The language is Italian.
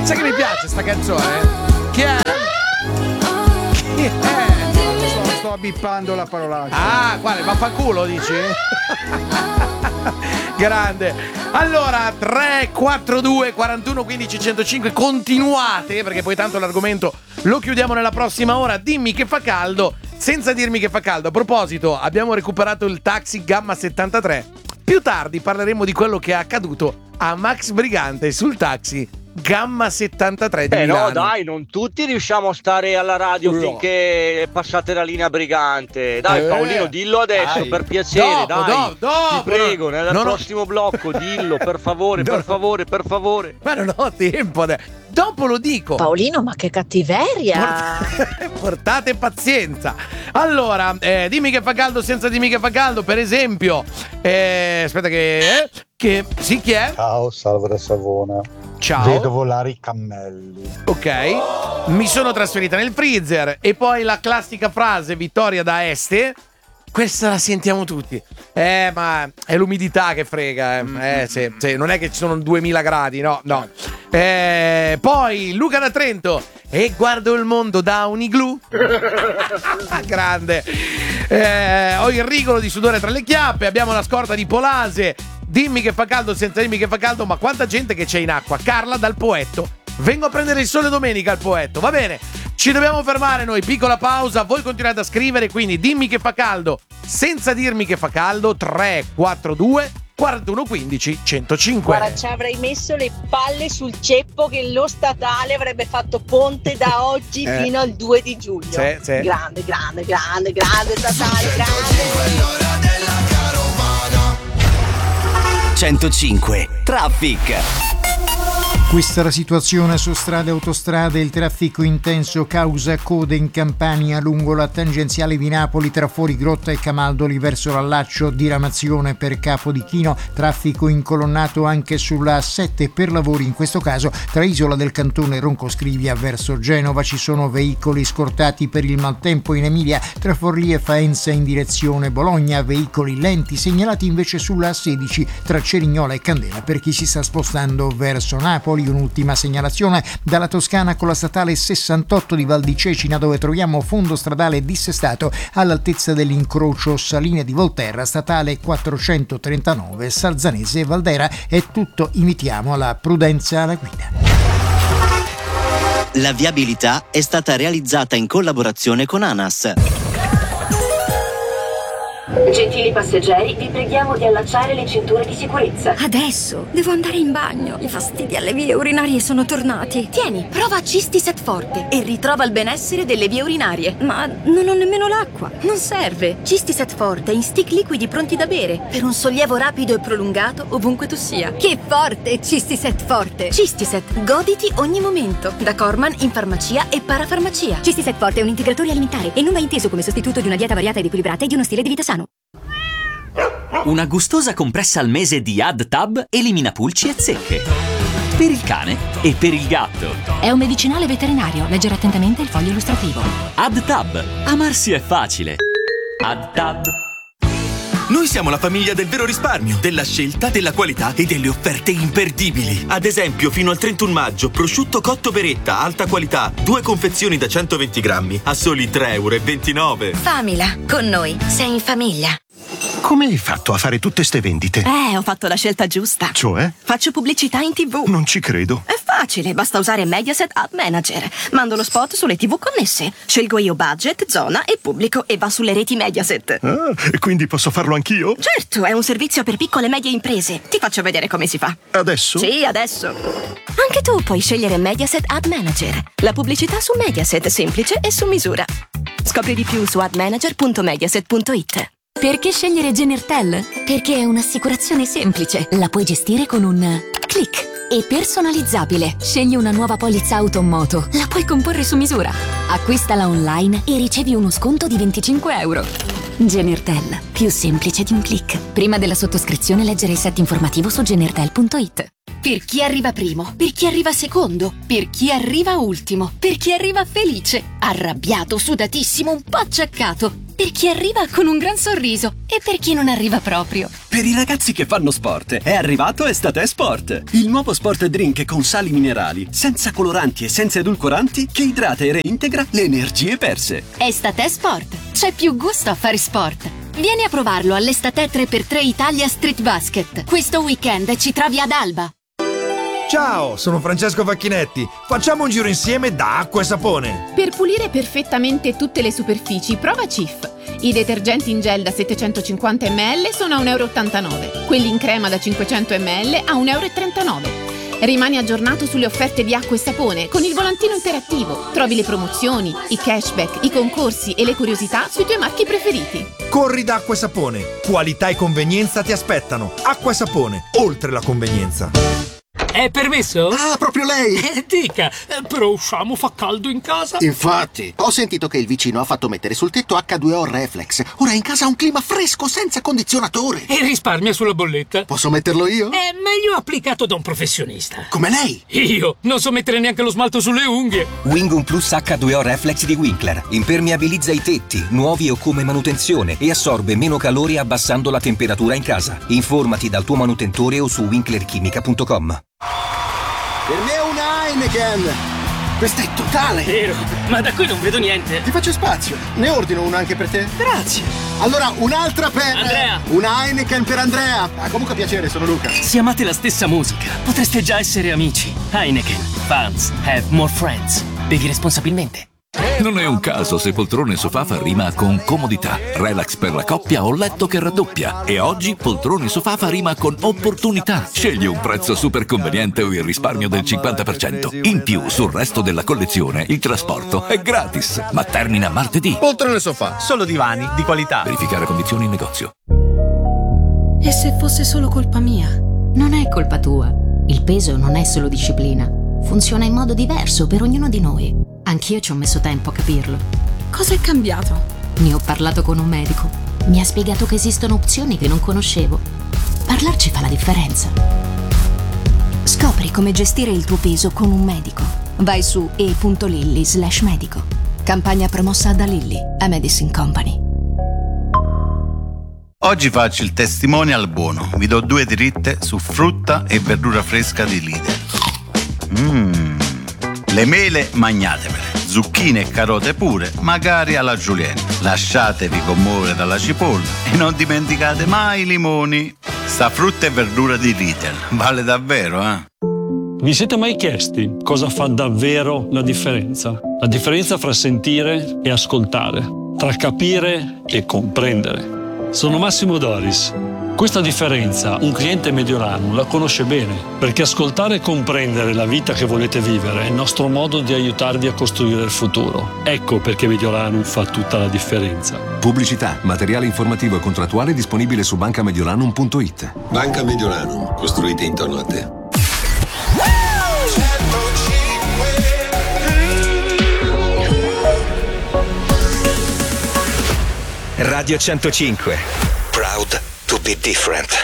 Sai che mi piace sta canzone? Chi è? Chi è? Sto bippando la parolaccia. Ah, quale? Vaffanculo dici? Grande. Allora 342 41 15 105, continuate perché poi tanto l'argomento lo chiudiamo nella prossima ora. Dimmi che fa caldo senza dirmi che fa caldo. A proposito, abbiamo recuperato il taxi Gamma 73. Più tardi parleremo di quello che è accaduto a Max Brigante sul taxi Gamma 73 di Milano. No, dai, non tutti riusciamo a stare alla radio finché passate la linea Brigante. Dai, Paolino, dillo adesso, dai. per piacere, Dopo, ti prego, nel prossimo blocco, dillo, per favore, per favore. Ma non ho tempo. Dopo lo dico. Paolino, ma che cattiveria! Portate pazienza. Allora, dimmi che fa caldo senza dimmi che fa caldo. Per esempio, aspetta che sì, chi è? Ciao, salve da Savona. Ciao. Vedo volare i cammelli. Ok, mi sono trasferita nel freezer. E poi la classica frase Vittoria da Este. Questa la sentiamo tutti. Ma è l'umidità che frega. Sì, non è che ci sono 2000 gradi, no. Poi Luca da Trento. E guardo il mondo da un igloo. Grande. Ho il rigolo di sudore tra le chiappe. Abbiamo la scorta di Polase. Dimmi che fa caldo senza dimmi che fa caldo. Ma quanta gente che c'è in acqua. Carla dal Poetto. Vengo a prendere il sole domenica al Poetto. Va bene. Ci dobbiamo fermare noi, piccola pausa, voi continuate a scrivere, quindi dimmi che fa caldo, senza dirmi che fa caldo, 342 41 15 105. Guarda, ci avrei messo le palle sul ceppo che lo statale avrebbe fatto ponte da oggi fino al 2 di giugno. Sì. Grande statale, grande. 105 Traffic. Questa è la situazione su strade e autostrade. Il traffico intenso causa code in Campania lungo la tangenziale di Napoli tra Fuorigrotta e Camaldoli verso l'allaccio, diramazione per Capodichino, traffico incolonnato anche sulla A7 per lavori, in questo caso tra Isola del Cantone e Roncoscrivia verso Genova. Ci sono veicoli scortati per il maltempo in Emilia tra Forlì e Faenza in direzione Bologna, veicoli lenti segnalati invece sulla A16 tra Cerignola e Candela per chi si sta spostando verso Napoli. Un'ultima segnalazione dalla Toscana con la statale 68 di Val di Cecina, dove troviamo fondo stradale dissestato all'altezza dell'incrocio Saline di Volterra, statale 439 Salzanese e Valdera. È tutto, invitiamo alla prudenza alla guida. La viabilità è stata realizzata in collaborazione con ANAS. Gentili passeggeri, vi preghiamo di allacciare le cinture di sicurezza. Adesso devo andare in bagno. I fastidi alle vie urinarie sono tornati. Tieni, prova Cistiset Forte e ritrova il benessere delle vie urinarie. Ma non ho nemmeno l'acqua. Non serve. Cistiset Forte in stick liquidi pronti da bere per un sollievo rapido e prolungato ovunque tu sia. Che forte, Cistiset Forte. Cistiset, goditi ogni momento. Da Corman in farmacia e parafarmacia. Cistiset Forte è un integratore alimentare e non va inteso come sostituto di una dieta variata ed equilibrata e di uno stile di vita sano. Una gustosa compressa al mese di AdTab elimina pulci e zecche. Per il cane e per il gatto. È un medicinale veterinario. Leggere attentamente il foglio illustrativo. AdTab. Amarsi è facile. AdTab. Noi siamo la famiglia del vero risparmio, della scelta, della qualità e delle offerte imperdibili. Ad esempio, fino al 31 maggio, prosciutto cotto Beretta, alta qualità, 2 confezioni da 120 grammi, a soli 3,29 €. Famila, con noi sei in famiglia. Come hai fatto a fare tutte ste vendite? Ho fatto la scelta giusta. Cioè? Faccio pubblicità in TV. Non ci credo. È facile, basta usare Mediaset Ad Manager. Mando lo spot sulle TV connesse. Scelgo io budget, zona e pubblico e va sulle reti Mediaset. Ah, e quindi posso farlo anch'io? Certo, è un servizio per piccole e medie imprese. Ti faccio vedere come si fa. Adesso? Sì, adesso. Anche tu puoi scegliere Mediaset Ad Manager. La pubblicità su Mediaset, semplice e su misura. Scopri di più su admanager.mediaset.it. Perché scegliere Genertel? Perché è un'assicurazione semplice. La puoi gestire con un click. E personalizzabile. Scegli una nuova polizza auto o moto. La puoi comporre su misura. Acquistala online e ricevi uno sconto di 25 €. Genertel. Più semplice di un click. Prima della sottoscrizione leggere il set informativo su genertel.it. Per chi arriva primo, per chi arriva secondo, per chi arriva ultimo, per chi arriva felice, arrabbiato, sudatissimo, un po' acciaccato. per chi arriva con un gran sorriso e per chi non arriva proprio. Per i ragazzi che fanno sport è arrivato Estate Sport, il nuovo sport drink con sali minerali, senza coloranti e senza edulcoranti, che idrata e reintegra le energie perse. Estate Sport, c'è più gusto a fare sport. Vieni a provarlo all'Estate 3x3 Italia Street Basket. Questo weekend ci trovi ad Alba. Ciao, sono Francesco Facchinetti. Facciamo un giro insieme da Acqua e Sapone. Per pulire perfettamente tutte le superfici, prova Cif. I detergenti in gel da 750 ml sono a 1,89 €, quelli in crema da 500 ml a 1,39 €. Rimani aggiornato sulle offerte di Acqua e Sapone con il volantino interattivo. Trovi le promozioni, i cashback, i concorsi e le curiosità sui tuoi marchi preferiti. Corri da Acqua e Sapone. Qualità e convenienza ti aspettano. Acqua e Sapone, oltre la convenienza. È permesso? Ah, proprio lei! Dica, però usciamo, fa caldo in casa. Infatti, ho sentito che il vicino ha fatto mettere sul tetto H2O Reflex. Ora in casa ha un clima fresco senza condizionatore. E risparmia sulla bolletta. Posso metterlo io? È meglio applicato da un professionista. Come lei? Io non so mettere neanche lo smalto sulle unghie. Wingum Plus H2O Reflex di Winkler. Impermeabilizza i tetti, nuovi o come manutenzione, e assorbe meno calore abbassando la temperatura in casa. Informati dal tuo manutentore o su winklerchimica.com. Per me è una Heineken! Questa è totale! Vero, ma da qui non vedo niente. Ti faccio spazio. Ne ordino una anche per te? Grazie. Allora, un'altra per... Andrea! Una Heineken per Andrea! Ah, comunque piacere, sono Luca. Se amate la stessa musica, potreste già essere amici. Heineken. Fans have more friends. Bevi responsabilmente. Non è un caso se poltrone sofà fa rima con comodità, relax per la coppia o letto che raddoppia. E oggi poltrone sofà fa rima con opportunità. Scegli un prezzo super conveniente o il risparmio del 50%. In più, sul resto della collezione, il trasporto è gratis. Ma termina martedì. Poltrone sofà, solo divani di qualità. Verificare condizioni in negozio. E se fosse solo colpa mia? Non è colpa tua. Il peso non è solo disciplina. Funziona in modo diverso per ognuno di noi. Anch'io ci ho messo tempo a capirlo. Cosa è cambiato? Ne ho parlato con un medico. Mi ha spiegato che esistono opzioni che non conoscevo. Parlarci fa la differenza. Scopri come gestire il tuo peso con un medico. Vai su e.lilly/medico. Campagna promossa da Lilly, a Medicine Company. Oggi faccio il testimonial buono. Vi do 2 dritte su frutta e verdura fresca di Lidl. Le mele magnatemele, zucchine e carote pure, magari alla julienne. Lasciatevi commuovere dalla cipolla e non dimenticate mai i limoni. Sta frutta e verdura di Lidl vale davvero, Vi siete mai chiesti cosa fa davvero la differenza? La differenza fra sentire e ascoltare, tra capire e comprendere. Sono Massimo Doris. Questa differenza un cliente Mediolanum la conosce bene, perché ascoltare e comprendere la vita che volete vivere è il nostro modo di aiutarvi a costruire il futuro. Ecco perché Mediolanum fa tutta la differenza. Pubblicità, materiale informativo e contrattuale disponibile su bancamediolanum.it. Banca Mediolanum, costruite intorno a te. Radio 105. Proud to be different.